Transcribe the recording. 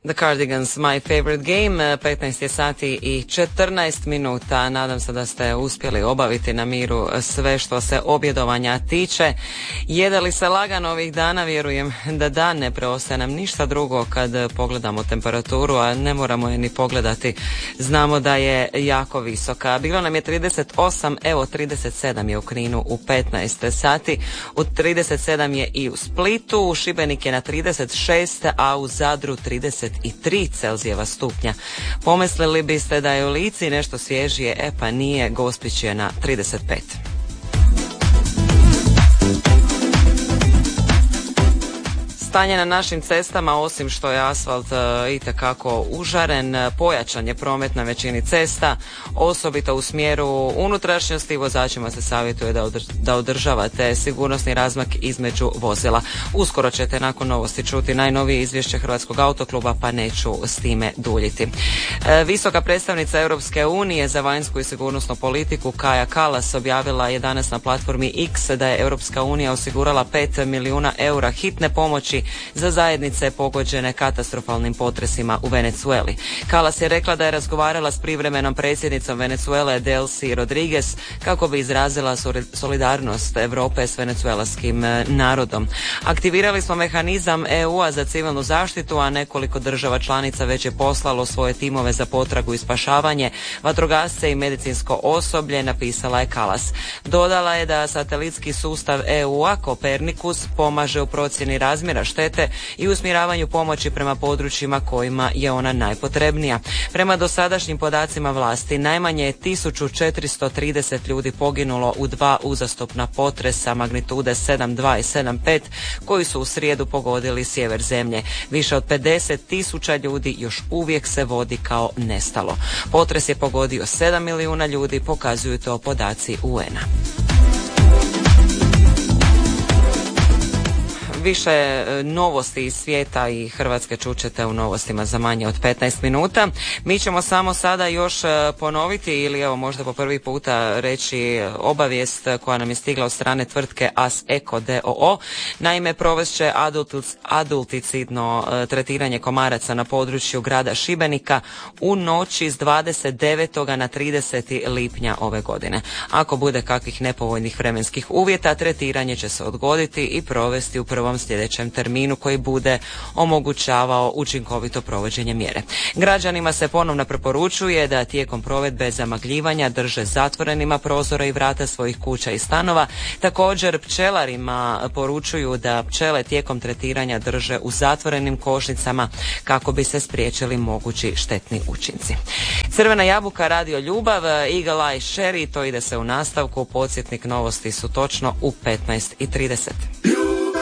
The Cardigans, My Favorite Game, 15 je sati i 14 minuta. Nadam se da ste uspjeli obaviti na miru sve što se objedovanja tiče. Jede li se lagano ovih dana? Vjerujem da ne preostaje nam ništa drugo kad pogledamo temperaturu, a ne moramo je ni pogledati. Znamo da je jako visoka. Bilo nam je 38, evo 37 je u Kninu u 15 sati. U 37 je i u Splitu, Šibenik je na 36, a u Zadru 33 Celzijeva stupnja. Pomislili biste da je u Lici nešto svježije, pa nije, Gospić je na 35. Stanje na našim cestama, osim što je asfalt itekako užaren, pojačan je promet na većini cesta, osobito u smjeru unutrašnjosti. Vozačima se savjetuje da održavate sigurnosni razmak između vozila. Uskoro ćete nakon novosti čuti najnovije izvješće Hrvatskog autokluba, pa neću s time duljiti. Visoka predstavnica Europske unije za vanjsku i sigurnosnu politiku Kaja Kallas objavila je danas na platformi X da je Europska unija osigurala 5 milijuna eura hitne pomoći za zajednice pogođene katastrofalnim potresima u Venezueli. Kallas je rekla da je razgovarala s privremenom predsjednicom Venezuele Delcy Rodriguez kako bi izrazila solidarnost Europe s venezuelaskim narodom. Aktivirali smo mehanizam EU-a za civilnu zaštitu, a nekoliko država članica već je poslalo svoje timove za potragu i spašavanje, vatrogasce i medicinsko osoblje, napisala je Kallas. Dodala je da satelitski sustav EU-a Copernicus pomaže u procjeni razmjera štete i usmjeravanju pomoći prema područjima kojima je ona najpotrebnija. Prema dosadašnjim podacima vlasti, najmanje je 1430 ljudi poginulo u 2 uzastopna potresa magnitude 7.2 i 7.5 koji su u srijedu pogodili sjever zemlje. Više od 50.000 ljudi još uvijek se vodi kao nestalo. Potres je pogodio 7 milijuna ljudi, pokazuju to podaci UN-a. Više novosti iz svijeta i Hrvatske čućete u novostima za manje od 15 minuta. Mi ćemo samo sada još ponoviti ili evo možda po prvi puta reći obavijest koja nam je stigla od strane tvrtke AS Eko d.o.o. Naime, provest će adulticidno tretiranje komaraca na području grada Šibenika u noći s 29. na 30. lipnja ove godine. Ako bude kakvih nepovoljnih vremenskih uvjeta, tretiranje će se odgoditi i provesti u prvom sljedećem terminu koji bude omogućavao učinkovito provođenje mjere. Građanima se ponovno preporučuje da tijekom provedbe zamagljivanja drže zatvorenima prozore i vrata svojih kuća i stanova. Također pčelarima poručuju da pčele tijekom tretiranja drže u zatvorenim košnicama kako bi se spriječili mogući štetni učinci. Crvena jabuka, Radio Ljubav, Eagle Eye Sherry, to ide se u nastavku. Podsjetnik, novosti su točno u 15:30.